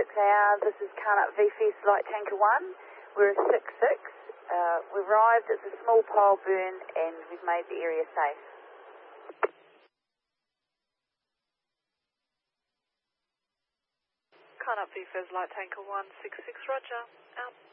Hour, this is Carnup VFS Light Tanker 1. We're a 6-6. We've arrived, it's a small pile burn and we've made the area safe. Carnup VFS Light Tanker 166, roger, out.